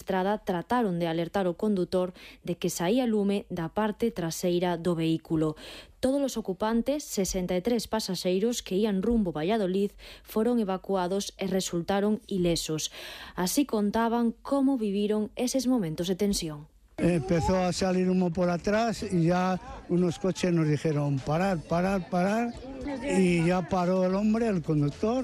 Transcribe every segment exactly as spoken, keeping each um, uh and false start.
estrada trataron de alertar o condutor de que saía lume da parte traseira do vehículo. Todos os ocupantes, sesenta e tres pasaxeiros que ían rumbo Valladolid, foron evacuados e resultaron ilesos. Así contaban como viviron eses momentos de tensión. Empezó a salir humo por atrás y ya unos coches nos dijeron parar, parar, parar, y ya paró el hombre, el conductor,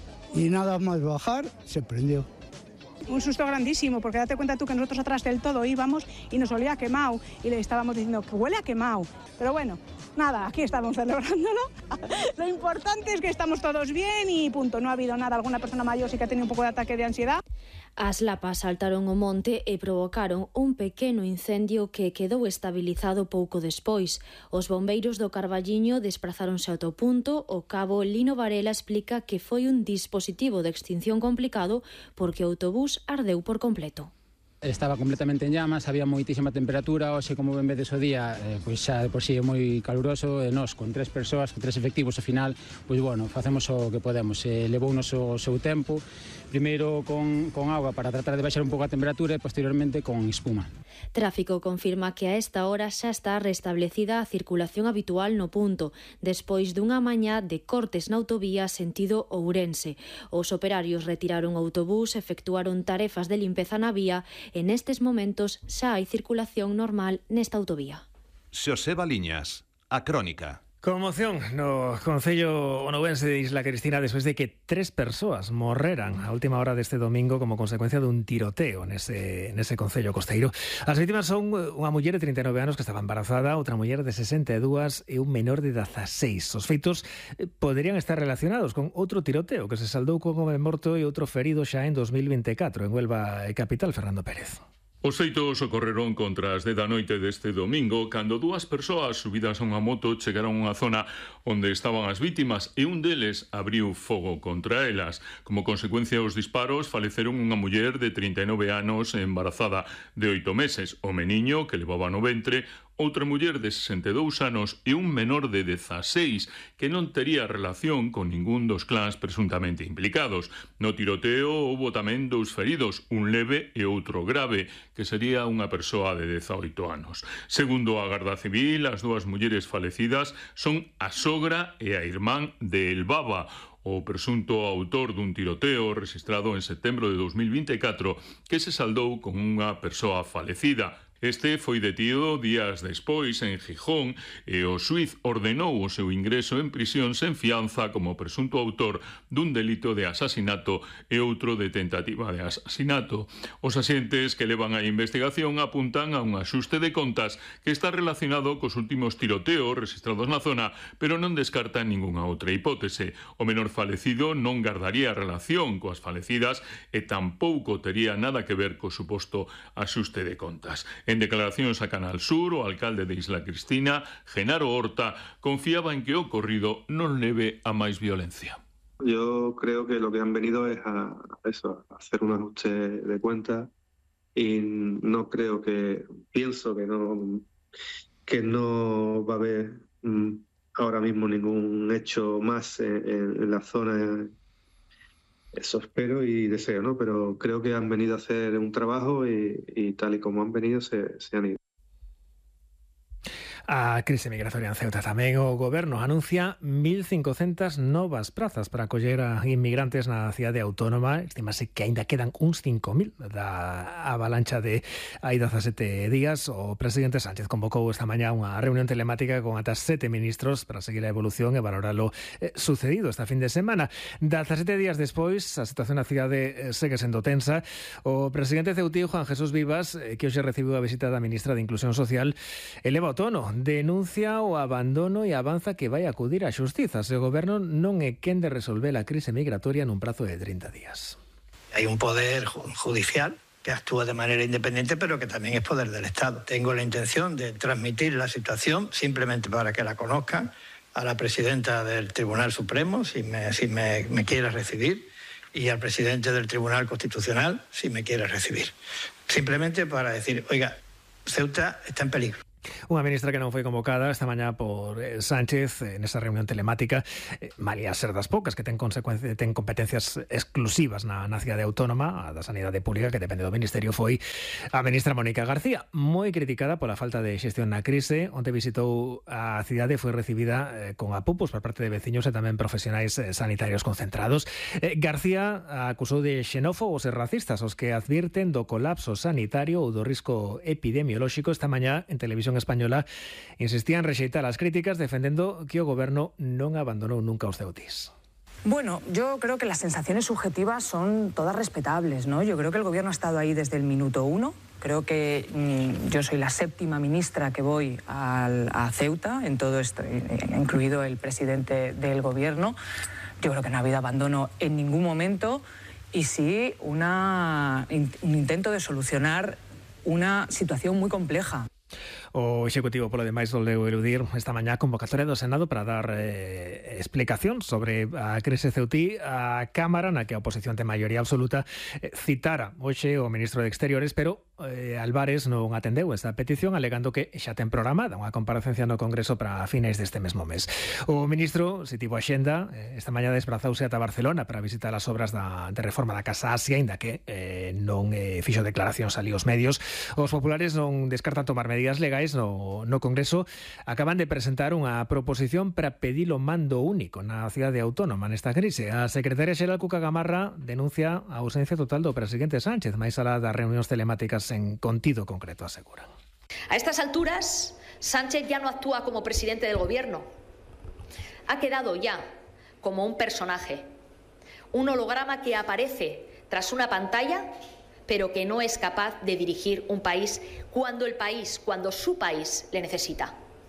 y nada más bajar se prendió. Un susto grandísimo, porque date cuenta tú que nosotros atrás del todo íbamos y nos olía a quemado y le estábamos diciendo que huele a quemado. Pero bueno, nada, aquí estamos celebrándolo. Lo importante es que estamos todos bien y punto. No ha habido nada. Alguna persona mayor sí que ha tenido un pouco de ataque de ansiedad. As lapas saltaron o monte e provocaron un pequeno incendio que quedou estabilizado pouco despois. Os bombeiros do Carballiño desprazáronse ao punto. O cabo Lino Varela explica que foi un dispositivo de extinción complicado porque o autobús ardeu por completo. Estaba completamente en llamas, había moitísima temperatura, hoxe como ben vedes o día, eh, pois xa de por si é moi caluroso, e nós con tres persoas, con tres efectivos ao final, pois bueno, facemos o que podemos. Eh, levounos o seu tempo, primeiro con, con auga para tratar de baixar un pouco a temperatura e posteriormente con espuma. Tráfico confirma que a esta hora xa está restablecida a circulación habitual no punto, despois dunha mañá de cortes na autovía sentido Ourense. Os operarios retiraron o autobús, efectuaron tarefas de limpeza na vía. En estes momentos xa hai circulación normal nesta autovía. Xosé Baliñas, A Crónica. Conmoción no concello onubense de Isla Cristina despois de que tres persoas morreran a última hora deste domingo como consecuencia dun tiroteo nese, nese concello costeiro. As vítimas son unha muller de trinta e nove anos que estaba embarazada, outra muller de sesenta e dúas e un menor de dezaseis. Os feitos poderían estar relacionados con outro tiroteo que se saldou con un home morto e outro ferido xa en dos mil vinte e catro en Huelva e capital. Fernando Pérez. Os feitos ocorreron contra as dez da noite deste domingo cando dúas persoas subidas a unha moto chegaron a unha zona onde estaban as vítimas e un deles abriu fogo contra elas. Como consecuencia dos disparos faleceron unha muller de trinta e nove anos embarazada de oito meses, o meniño que levaba no ventre, outra muller de sesenta e dous anos e un menor de dezaseis que non tería relación con ningún dos clans presuntamente implicados. No tiroteo houbo tamén dous feridos, un leve e outro grave, que sería unha persoa de dezaoito anos. Segundo a Garda Civil, as dúas mulleres falecidas son a sogra e a irmán de El Baba, o presunto autor dun tiroteo registrado en setembro de dos mil vinte e catro que se saldou con unha persoa falecida. Este foi detido días despois en Gijón e o xuíz ordenou o seu ingreso en prisión sen fianza como presunto autor dun delito de asasinato e outro de tentativa de asasinato. Os axentes que levan a investigación apuntan a un axuste de contas que está relacionado cos últimos tiroteos registrados na zona, pero non descartan ningunha outra hipótese. O menor falecido non gardaría relación coas falecidas e tampouco tería nada que ver co suposto axuste de contas. En declaracións a Canal Sur, o alcalde de Isla Cristina, Genaro Horta, confiaba en que o ocorrido non leve a máis violencia. Yo creo que lo que han venido es a eso, a hacer un ajuste de cuentas y no creo que, pienso que no, que no va a haber mmm, ahora mismo ningún hecho más en, en la zona. Eso espero y deseo, ¿no? Pero creo que han venido a hacer un trabajo y, y tal y como han venido se, se han ido. A crise migratoria en Ceuta tamén. O goberno anuncia mil cincocentas novas prazas para acoller a inmigrantes na cidade autónoma. Estimase que aínda quedan uns cinco mil da avalancha de hai dezasete días. O presidente Sánchez convocou esta mañá unha reunión telemática con ata sete ministros para seguir a evolución e valorar lo eh, sucedido esta fin de semana. dezasete días despois, a situación na cidade eh, segue sendo tensa. O presidente ceutío, Juan Jesús Vivas, eh, que hoxe recibiu a visita da ministra de Inclusión Social, eleva o tono. Denuncia o abandono e avanza que vai acudir á xustiza se o goberno non é quen de resolver a crise migratoria nun prazo de trinta días. Hay un poder judicial que actúa de manera independiente, pero que también es poder del Estado. Tengo la intención de transmitir la situación, simplemente para que la conozcan, a la presidenta del Tribunal Supremo, si me, si me, me quiere recibir, y al presidente del Tribunal Constitucional, si me quiere recibir. Simplemente para decir, oiga, Ceuta está en peligro. Unha ministra que non foi convocada esta mañá por eh, Sánchez eh, nesa reunión telemática, eh, malia ser das poucas que ten, ten competencias exclusivas na, na cidade autónoma, a da Sanidade Pública, que depende do Ministerio, foi a ministra Mónica García, moi criticada pola falta de xestión na crise. Onte visitou a cidade e foi recibida eh, con apupos por parte de veciños e tamén profesionais eh, sanitarios concentrados. Eh, García acusou de xenófobos e racistas os que advirten do colapso sanitario ou do risco epidemiolóxico. Esta mañá en Televisión Española insistía en rexeitar as críticas, defendendo que o goberno non abandonou nunca os ceutis. Bueno, yo creo que las sensaciones subjetivas son todas respetables, ¿no? Yo creo que el gobierno ha estado ahí desde el minuto uno. Creo que mmm, yo soy la séptima ministra que voy al, a Ceuta, en todo esto, incluido el presidente del gobierno. Yo creo que no ha habido abandono en ningún momento y sí una, un intento de solucionar una situación muy compleja. O Executivo, polo demais, volveu eludir esta mañá a convocatoria do Senado para dar eh, explicación sobre a crise ceutí. A Cámara, na que a oposición ten maioría absoluta, eh, citara hoxe o ministro de Exteriores, pero eh, Álvarez non atendeu esta petición, alegando que xa ten programada unha comparecencia no Congreso para finais deste mesmo mes. O ministro, se tivo axenda, eh, esta mañá desprazouse ata Barcelona para visitar as obras da, de reforma da Casa Asia, aínda que eh, non eh, fixo declaracións ali aos medios. Os populares non descartan tomar medidas legais. No, no Congreso acaban de presentar unha proposición para pedir o mando único na cidade autónoma nesta crise. A secretaria xeral Cuca Gamarra denuncia a ausencia total do presidente Sánchez, máis alá das reunións telemáticas en contido concreto, aseguran. A estas alturas, Sánchez ya no actúa como presidente del gobierno. Ha quedado ya como un personaje, un holograma que aparece tras una pantalla, pero que no es capaz de dirigir un país cuando el país, cuando su país le necesita.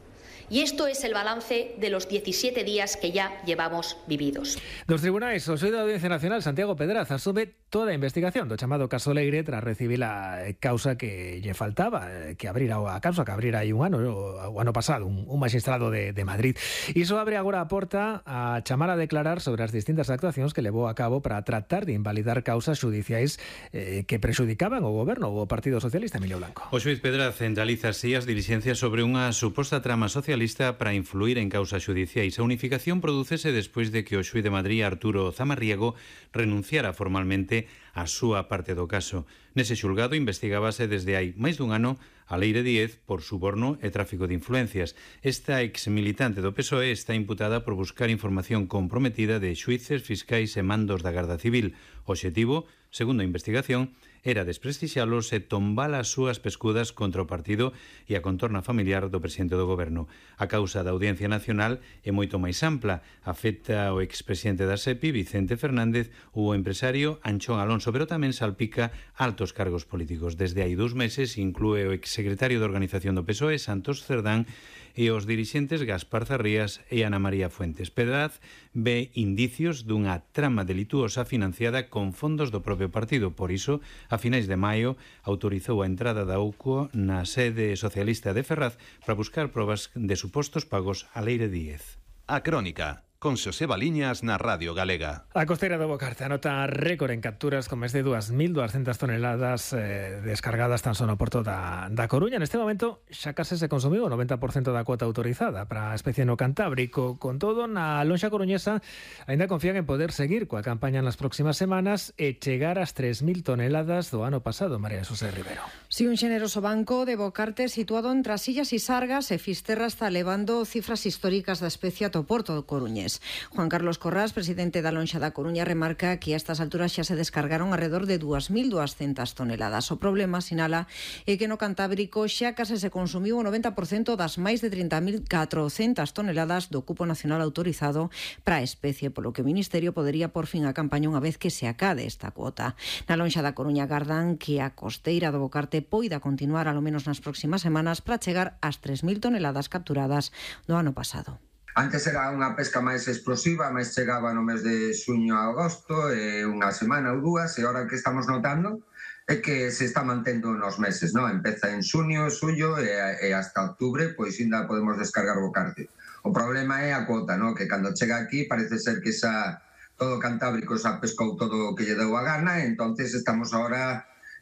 Y esto es el balance de los diecisiete días que ya llevamos vividos. Dos tribunais, o xuíz da Audiencia Nacional, Santiago Pedraz, asume toda a investigación do chamado caso Leire tras recibir a causa que lle faltaba, que abrira a causa que abrira aí un ano, o ano pasado, un, un magistrado de, de Madrid. Iso abre agora a porta a chamar a declarar sobre as distintas actuacións que levou a cabo para tratar de invalidar causas xudiciais eh, que prexudicaban o goberno ou o Partido Socialista. Emilio Blanco. O xuíz Pedraz centraliza así as dilixencias sobre unha suposta trama social para influir en causas xudiciais. A unificación prodúcese despois de que o xuíz de Madrid, Arturo Zamarriego, renunciara formalmente a súa parte do caso. Nese xulgado investigábase desde hai máis dun ano a Leire Díez por suborno e tráfico de influencias. Esta exmilitante do P S O E está imputada por buscar información comprometida de xuíces, fiscais e mandos da Garda Civil. O obxectivo, segundo a investigación, era desprestixialos e tombar as súas pescudas contra o partido e a contorna familiar do presidente do goberno. A causa da Audiencia Nacional é moito máis ampla. Afecta ao expresidente da SEPI, Vicente Fernández, ou o empresario Anchón Alonso, pero tamén salpica altos cargos políticos. Desde hai dous meses inclúe o exsecretario de Organización do P S O E, Santos Cerdán, e os dirixentes Gaspar Zarrías e Ana María Fuentes. Pedraz ve indicios dunha trama delituosa financiada con fondos do propio partido. Por iso, a finais de maio, autorizou a entrada da U C O na sede socialista de Ferraz para buscar probas de supostos pagos a Leire Díez. A Crónica, con Xosé Baliñas na Radio Galega. A costeira do Bocarte anota récord en capturas con máis de dúas mil duascentas toneladas eh, descargadas tan só no porto da, da Coruña. Neste momento xa case se consumiu o noventa por cento da cuota autorizada para a especie no Cantábrico. Con todo, na lonxa coruñesa aínda confían en poder seguir coa campaña nas próximas semanas e chegar ás tres mil toneladas do ano pasado. María José Rivero. Si un xeneroso banco de Bocarte situado entre as Illas e Sargas e Fisterra está levando cifras históricas da especie ata o porto do Coruñés. Juan Carlos Corrás, presidente da Lonxa da Coruña, remarca que a estas alturas xa se descargaron alrededor de dúas mil duascentas toneladas. O problema, sinala, é que no Cantábrico xa case se consumiu o noventa por cento das máis de trinta mil catrocentas toneladas do cupo nacional autorizado para a especie, polo que o Ministerio podería por fin a campaña unha vez que se acade esta cuota. Na Lonxa da Coruña agardan que a costeira do Bocarte poida continuar alo menos nas próximas semanas para chegar ás tres mil toneladas capturadas do ano pasado. Antes era unha pesca máis explosiva, máis chegaba no mes de xuño a agosto, e unha semana ou dúas, e agora que estamos notando é que se está mantendo nos meses, non? Empeza en xuño, xullo e, e hasta octubre, pois ainda podemos descargar Bocarte. O problema é a cuota, non? Que cando chega aquí parece ser que xa todo o Cantábrico xa pescou todo o que lle deu a gana, e entonces estamos agora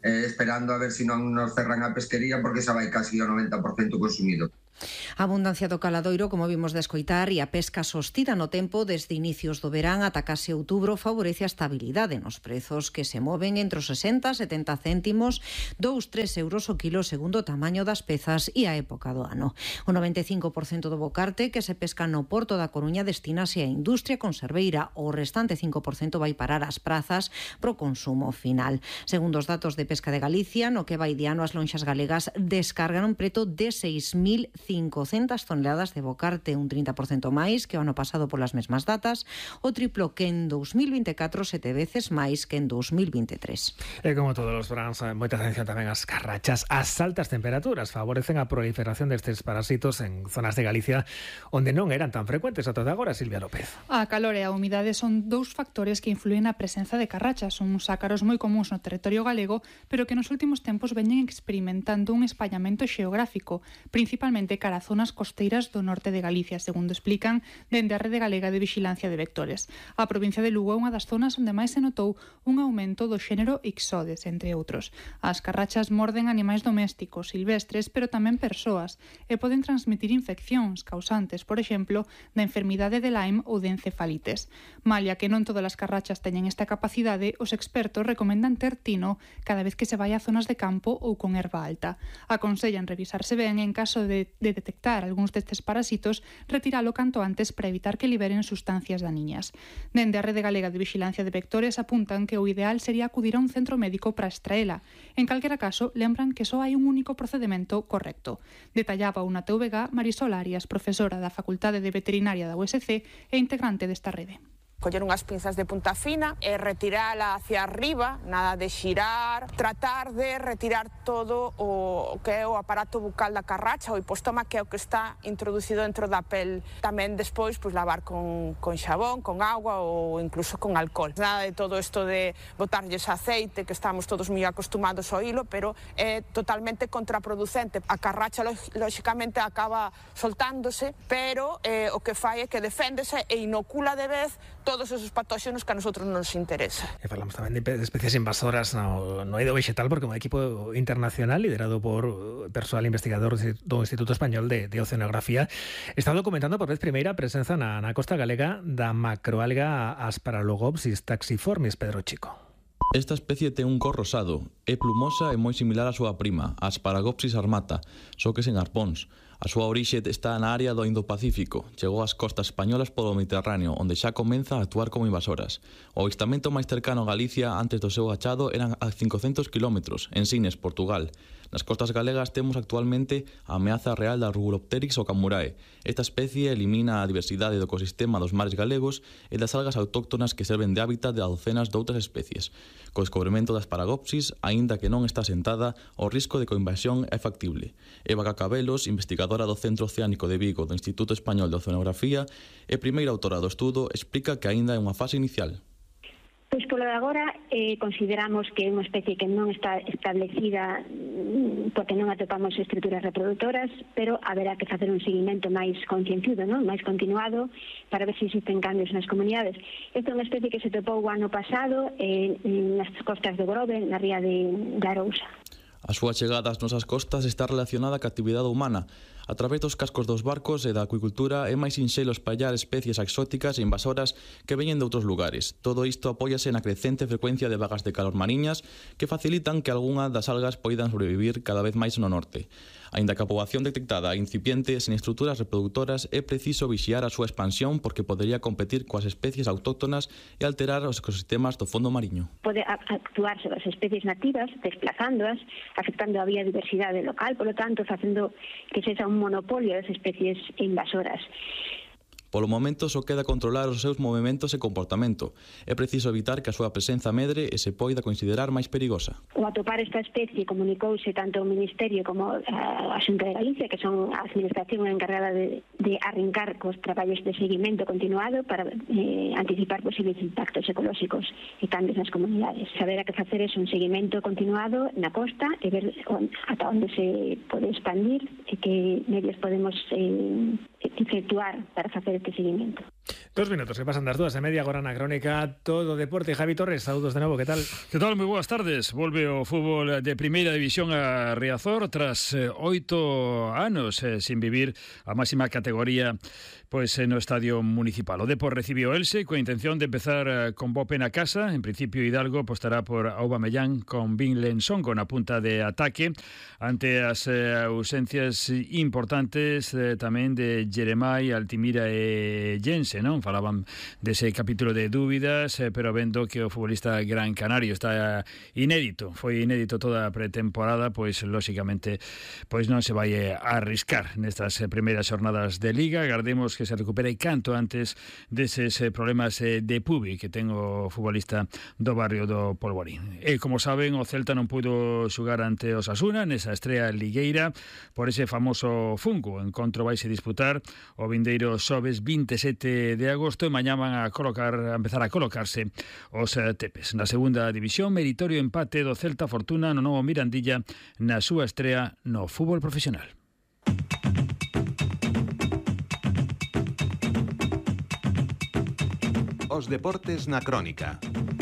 eh, esperando a ver se non nos cerran a pesquería porque xa vai casi o noventa por cento consumido. A abundancia do caladoiro, como vimos de escoitar, e a pesca sostida no tempo desde inicios do verán ata case outubro favorece a estabilidade nos prezos que se moven entre os sesenta e setenta céntimos, dous a tres euros o kilo segundo o tamaño das pezas e a época do ano. O noventa e cinco por cento do bocarte que se pesca no porto da Coruña destínase á industria conserveira, o restante cinco por cento vai parar ás prazas pro consumo final. Segundo os datos de Pesca de Galicia, no que vai de ano as lonxas galegas descargaron preto de seis mil cincocentas toneladas de bocarte, un trinta por cento máis que o ano pasado polas mesmas datas, o triplo que en dous mil vinte e catro, sete veces máis que en dous mil vinte e tres. E como todos os veráns, moita atención tamén ás carrachas. As altas temperaturas favorecen a proliferación destes parásitos en zonas de Galicia onde non eran tan frecuentes ata agora, Silvia López. A calor e a humidade son dous factores que influen na presenza de carrachas, uns ácaros moi comuns no territorio galego, pero que nos últimos tempos veñen experimentando un espallamento xeográfico, principalmente cara a zonas costeiras do norte de Galicia, segundo explican dende a Rede Galega de Vixilancia de Vectores. A provincia de Lugo é unha das zonas onde máis se notou un aumento do xénero Ixodes, entre outros. As carrachas morden animais domésticos, silvestres, pero tamén persoas, e poden transmitir infeccións causantes, por exemplo, da enfermidade de Lyme ou de encefalites. Malia que non todas as carrachas teñen esta capacidade, os expertos recomendan ter tino cada vez que se vai a zonas de campo ou con erva alta. Aconsellan revisarse ben en caso de de detectar algúns destes parasitos, retiralo canto antes para evitar que liberen sustancias daniñas. Dende a Rede Galega de Vixilancia de Vectores apuntan que o ideal sería acudir a un centro médico para extraela. En calquera caso, lembran que só hai un único procedimento correcto. Detallaba unha T V G Marisol Arias, profesora da Facultade de Veterinaria da U S C e integrante desta rede. Coller unhas pinzas de punta fina e retirala hacia arriba, nada de xirar, tratar de retirar todo o que é o aparato bucal da carracha, o hipostoma, que é o que está introducido dentro da pel. Tamén despois, pois, lavar con, con xabón, con agua ou incluso con alcohol. Nada de todo isto de botarlles aceite, que estamos todos moi acostumados ao hilo, pero é totalmente contraproducente. A carracha, lóxicamente, acaba soltándose, pero eh, o que fai é que deféndese e inocula de vez todos esos patóxenos que a nosotros nos interesa. E falamos tamén de especies invasoras no, no eido vegetal, porque un equipo internacional liderado por persoal investigador do Instituto Español de, de Oceanografía está documentando por vez primeira a presenza na, na costa galega da macroalga Asparagopsis taxiformis. Pedro Chico. Esta especie ten un cor rosado, é plumosa e moi similar á súa prima, a Asparagopsis armata, só que sen arpóns. A súa orixe está na área do Indo-Pacífico. Chegou ás costas españolas polo Mediterráneo, onde xa comeza a actuar como invasoras. O avistamento máis cercano a Galicia antes do seu achado eran a cincocentos kilómetros, en Sines, Portugal. Nas costas galegas temos actualmente a ameaza real da Rugulopteryx ocamurae. Esta especie elimina a diversidade do ecosistema dos mares galegos e das algas autóctonas que serven de hábitat de a docenas de outras especies. Co descobrimento da Asparagopsis, aínda que non está sentada, o risco de coinvasión é factible. Eva Cacabelos, investigadora do Centro Oceánico de Vigo do Instituto Español de Oceanografía e primeira autora do estudo, explica que aínda é unha fase inicial. Pois polo de agora eh, consideramos que é unha especie que non está establecida porque non atopamos estruturas reproductoras, pero haberá que facer un seguimento máis concienzudo, non? Máis continuado, para ver se existen cambios nas comunidades. Esta é unha especie que se topou o ano pasado eh, nas costas do Grove, na ría de, de Arousa. A súa chegada ás nosas costas está relacionada ca actividade humana. A través dos cascos dos barcos e da acuicultura é máis sinxelo espallar especies exóticas e invasoras que veñen de outros lugares. Todo isto apóiase na crecente frecuencia de vagas de calor mariñas que facilitan que algunha das algas poidan sobrevivir cada vez máis no norte. Aínda que a poboación detectada é incipiente, sen estruturas reproductoras, é preciso vixiar a súa expansión porque podería competir coas especies autóctonas e alterar os ecosistemas do fondo mariño. Pode actuar sobre as especies nativas, desplazándoas, afectando a biodiversidade local, polo tanto, facendo que sexa un monopolio das especies invasoras. Polo momento só queda controlar os seus movementos e comportamento. É preciso evitar que a súa presenza medre e se poida considerar máis perigosa. O atopar esta especie comunicouse tanto o Ministerio como a Xunta de Galicia, que son a administración encargada de, de arrincar cos traballos de seguimento continuado para eh, anticipar posibles impactos ecolóxicos e cambios nas comunidades. Saber a que facer é un seguimento continuado na costa e ver ata onde se pode expandir e que medios podemos eh, efectuar para facer este seguimento. Dos minutos que pasan das dúas e media agora na crónica Todo Deporte. Javi Torres, saúdos de novo, que tal? Que tal, moi boas tardes. Volve o fútbol de primeira división a Riazor tras eh, oito anos eh, sin vivir a máxima categoría pois no estadio municipal. O Depor recibiu Elxe coa intención de empezar eh, con bo pé na casa. En principio Hidalgo apostará por Aubameyang con Vinlen Songo na punta de ataque ante as eh, ausencias importantes eh, tamén de Jeremai, Altimira e Jense, non? Falaban dese capítulo de dúbidas, eh, pero vendo que o futbolista gran canario está inédito, foi inédito toda a pretemporada, pois lóxicamente pois non se vai a arriscar nestas eh, primeiras xornadas de Liga. Agardemos que se recupere canto antes deses eh, problemas eh, de pubi que ten o futbolista do barrio do Polvorín. E como saben, o Celta non pudo xogar ante o Osasuna nesa estrea ligueira por ese famoso fungo. O encontro vaise disputar o vindeiro xoves vinte e sete de agosto e mañá van a colocar a empezar a colocarse os eh, tepes. Na segunda división, meritorio empate do Celta Fortuna no novo Mirandilla na súa estrea no fútbol profesional. Os deportes na crónica.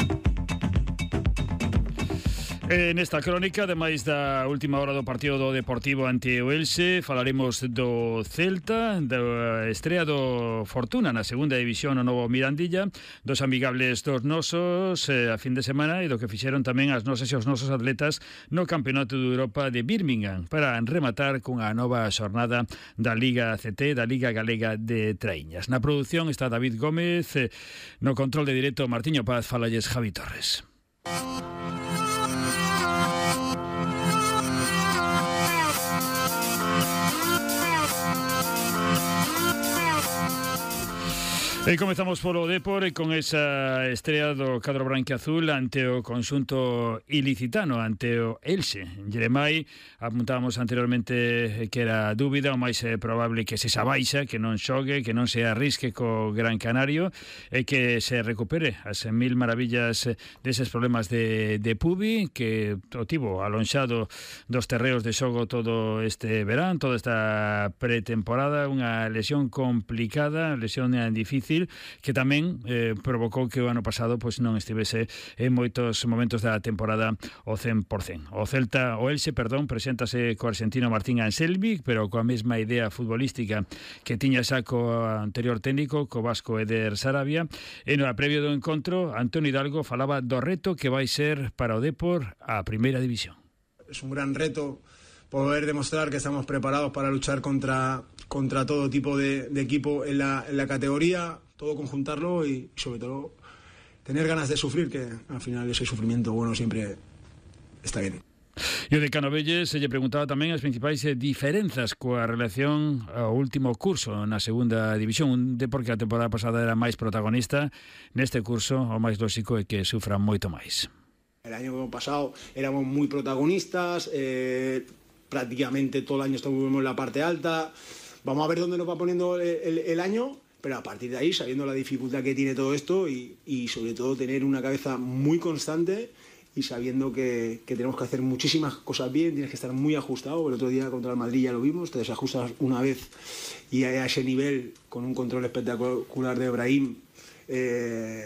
E nesta crónica, ademais da última hora do partido do Deportivo ante o Elxe, falaremos do Celta, da estrea do Fortuna na segunda división no novo Mirandilla, dos amigables dos nosos eh, a fin de semana e do que fixeron tamén as nosas e os nosos atletas no Campeonato de Europa de Birmingham para rematar cunha nova xornada da Liga C T, da Liga Galega de Traíñas. Na produción está David Gómez, eh, no control de directo Martiño Paz, falalles Javi Torres. E comezamos polo Depor e con esa estrea do cadro branquiazul ante o conxunto ilicitano, ante o Elxe. Jeremai, apuntábamos anteriormente que era dúbida, o máis probable que se sabaixa, que non xogue, que non se arrisque co Gran Canario e que se recupere as mil maravillas deses problemas de, de pubi que o tivo alonxado dos terreos de xogo todo este verán, toda esta pretemporada, unha lesión complicada, lesión difícil que tamén eh, provocou que o ano pasado pois non estivese en moitos momentos da temporada o cen por cen. O Celta, o Elxe, perdón, preséntase co argentino Martín Anselmi, pero coa mesma idea futbolística que tiña xa co anterior técnico, co vasco Eder Sarabia. E no previo do encontro, Antonio Hidalgo falaba do reto que vai ser para o Depor a primeira división. Es un gran reto poder demostrar que estamos preparados para luchar contra, contra todo tipo de, de equipo en la, en la categoría, todo conjuntarlo y sobre todo tener ganas de sufrir, que al final ese sufrimiento bueno siempre está bien. E o de Canovelles se lle preguntaba tamén as principais diferenzas coa relación ao último curso na segunda división, un de porque a temporada pasada era máis protagonista, neste curso o máis lóxico é que sufra moito máis. El año pasado éramos muy protagonistas, eh, prácticamente todo el año estuvimos en la parte alta. Vamos a ver dónde nos va poniendo el, el, el año, pero a partir de ahí, sabiendo la dificultad que tiene todo esto y, y sobre todo tener una cabeza muy constante y sabiendo que, que tenemos que hacer muchísimas cosas bien, tienes que estar muy ajustado. El otro día contra el Madrid ya lo vimos, te desajustas una vez y a ese nivel, con un control espectacular de Brahim, eh,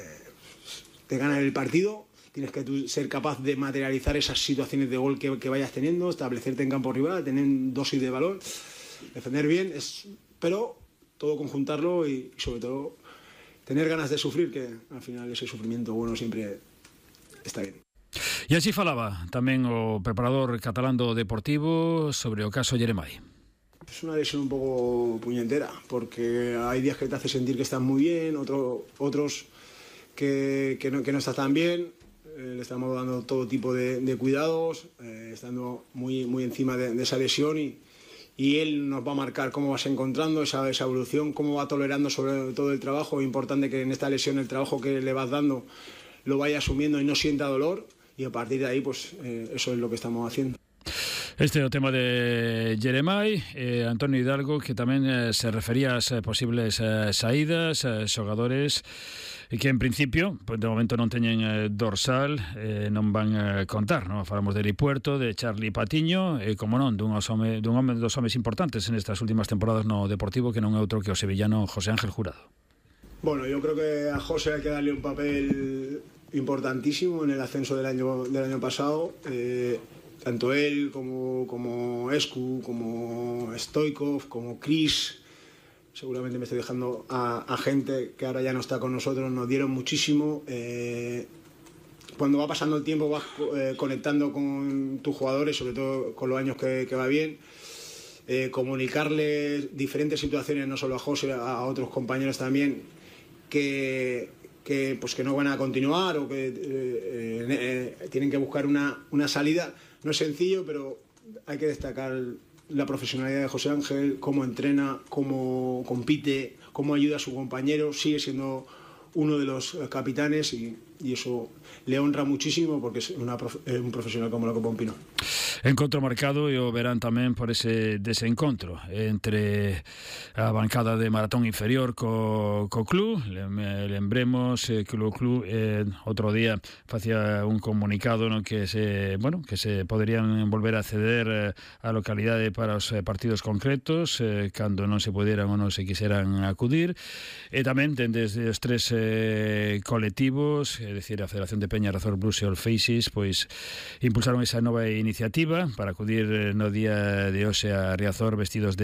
te ganan el partido. Tienes que tú ser capaz de materializar esas situaciones de gol que, que vayas teniendo, establecerte en campo rival, tener dosis de valor, defender bien, es, pero todo conjuntarlo y, y sobre todo tener ganas de sufrir, que al final ese sufrimiento bueno siempre está bien. E así falaba tamén o preparador catalán do Deportivo sobre o caso Jeremai. Es una lesión un poco puñetera, porque hay días que te hace sentir que estás muy bien, otro, otros que, que, no, que no estás tan bien. Eh, le estamos dando todo tipo de, de cuidados, eh, estando muy, muy encima de, de esa lesión y, y él nos va a marcar cómo vas encontrando esa, esa evolución, cómo va tolerando sobre todo el trabajo. Es importante que en esta lesión el trabajo que le vas dando lo vaya asumiendo y no sienta dolor, y a partir de ahí pues eh, eso es lo que estamos haciendo. Este é o tema de Jeremai, eh, Antonio Hidalgo, que tamén eh, se refería ás eh, posibles eh, saídas, eh, xogadores que en principio, pues, de momento non teñen eh, dorsal, eh, non van a eh, contar, non? Falamos de Lipuerto, de Charlie Patiño, e como non, dun, home, dun home dos homes importantes en estas últimas temporadas no Deportivo, que non é outro que o sevillano José Ángel Jurado. Bueno, yo creo que a José hay que darle un papel importantísimo en el ascenso del año, del año pasado. Eh, tanto él como, como Escu, como Stoikov, como Chris, seguramente me estoy dejando a, a gente que ahora ya no está con nosotros, nos dieron muchísimo. Eh, cuando va pasando el tiempo vas eh, conectando con tus jugadores, sobre todo con los años que, que va bien. Eh, comunicarles diferentes situaciones, no solo a José, a, a otros compañeros también, que, que, pues que no van a continuar o que eh, eh, tienen que buscar una, una salida. No es sencillo, pero hay que destacar la profesionalidad de José Ángel, cómo entrena, cómo compite, cómo ayuda a su compañero, sigue siendo uno de los capitanes y, y eso le honra muchísimo porque es una, un profesional como Loco Pompino. Encontro marcado e o verán tamén por ese desencontro entre a bancada de maratón inferior co, co club. Lembremos eh, que o club eh, outro día facía un comunicado no que se, bueno, que se poderían volver a ceder eh, a localidade para os eh, partidos concretos eh, cando non se poderan ou non se quixeran acudir. E tamén desde os tres eh, colectivos, é dicir, a Federación de Peña, Razor Blues e All Faces, pois impulsaron esa nova iniciativa para acudir no día de hoxe a Riazor vestidos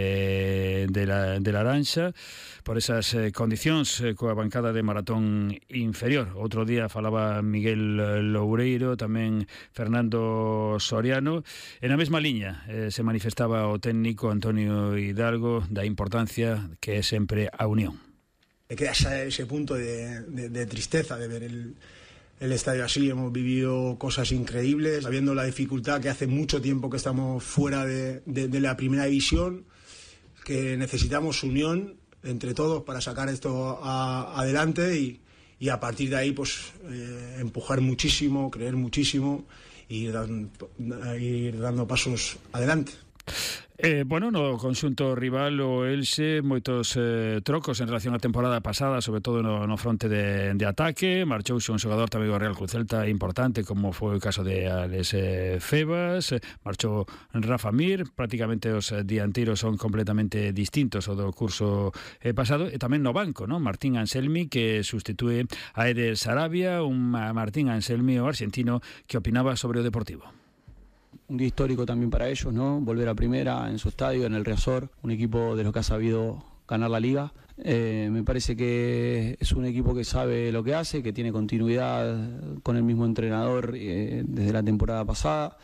de, de, la, de laranxa por esas eh, condicións eh, coa bancada de maratón inferior. Outro día falaba Miguel Loureiro, tamén Fernando Soriano. En a mesma liña eh, se manifestaba o técnico Antonio Hidalgo da importancia que é sempre a unión. Me queda ese, ese punto de, de, de tristeza de ver el el estadio así. Hemos vivido cosas increíbles, sabiendo la dificultad que hace mucho tiempo que estamos fuera de, de, de la primera división, que necesitamos unión entre todos para sacar esto a, adelante y, y a partir de ahí pues eh, empujar muchísimo, creer muchísimo y ir, dan, ir dando pasos adelante. Eh, bueno, no conxunto rival o Elxe moitos eh, trocos en relación á temporada pasada, sobre todo no, no fronte de, de ataque. Marchouse un xogador tamén do Real Cruz Celta importante, como foi o caso de Alex eh, Febas. Marchou Rafa Mir. Prácticamente os dianteiros son completamente distintos ao do curso eh, pasado. E tamén no banco, ¿no? Martín Anselmi, que sustitúe a Eder Sarabia, un Martín Anselmi, o argentino, que opinaba sobre o Deportivo. Un día histórico también para ellos, ¿no? Volver a primera en su estadio, en el Riazor, un equipo de los que ha sabido ganar la liga. Eh, me parece que es un equipo que sabe lo que hace, que tiene continuidad con el mismo entrenador eh, desde la temporada pasada,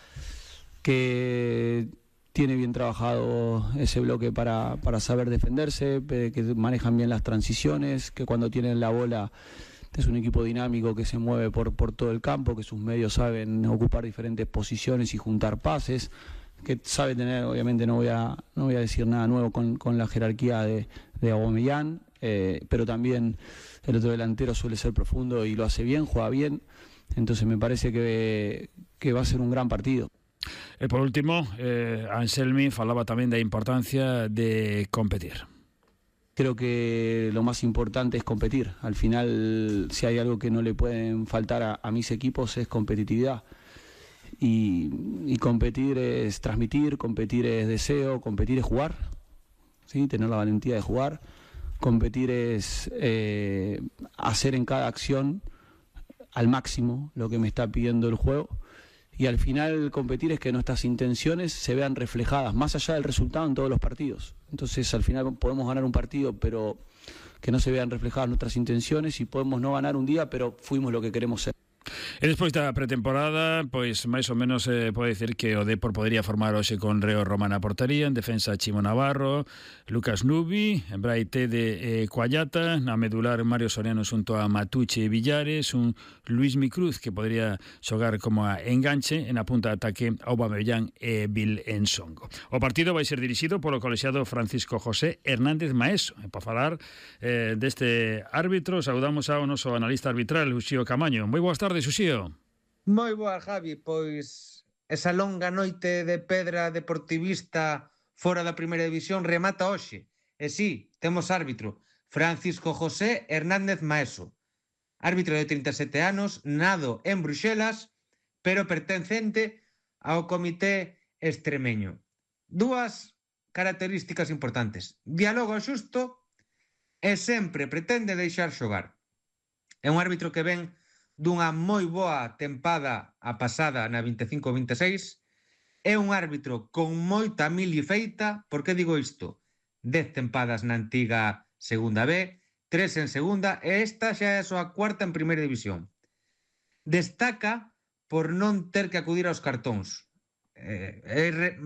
que tiene bien trabajado ese bloque para, para saber defenderse, que manejan bien las transiciones, que cuando tienen la bola es un equipo dinámico que se mueve por, por todo el campo, que sus medios saben ocupar diferentes posiciones y juntar pases, que sabe tener, obviamente no voy a, no voy a decir nada nuevo con, con la jerarquía de, de Aubameyang, eh, pero también el otro delantero suele ser profundo y lo hace bien, juega bien, entonces me parece que, que va a ser un gran partido. E por último, eh, Anselmi falaba tamén da importancia de competir. Creo que lo más importante es competir. Al final, si hay algo que no le pueden faltar a, a mis equipos es competitividad. Y, y competir es transmitir, competir es deseo, competir es jugar, ¿sí? Tener la valentía de jugar. Competir es eh, hacer en cada acción al máximo lo que me está pidiendo el juego. Y al final competir es que nuestras intenciones se vean reflejadas, más allá del resultado, en todos los partidos. Entonces al final podemos ganar un partido, pero que no se vean reflejadas nuestras intenciones, y podemos no ganar un día, pero fuimos lo que queremos ser. E despois da pretemporada, pois máis ou menos eh, pode decir que o Depor podería formar hoxe con Reo Román a portería, en defensa Chimo Navarro, Lucas Nubi, Brai Tede e eh, Coallata, na medular Mario Soriano xunto a Matuche e Villares, un Luis Micruz que podería xogar como a enganche, en a punta de ataque Aubameyang e Bill Ensongo. O partido vai ser dirixido polo colexiado Francisco José Hernández Maeso. E para falar eh, deste árbitro, saudamos ao noso analista arbitral, Uxío Camaño. Moi boas tardes, Uxío. Moi boa, Javi, pois esa longa noite de pedra deportivista fora da primeira división remata hoxe. E sí, temos árbitro, Francisco José Hernández Maeso. Árbitro de trinta e sete anos, nado en Bruxelas, pero pertencente ao comité extremeño. Dúas características importantes. Diálogo xusto e sempre pretende deixar xogar. É un árbitro que ven dunha moi boa tempada a pasada na vinte e cinco vinte e seis, é un árbitro con moita mili feita. Por que digo isto? dez tempadas na antiga Segunda B, tres en Segunda, e esta xa é a súa cuarta en Primeira División. Destaca por non ter que acudir aos cartóns. Eh, é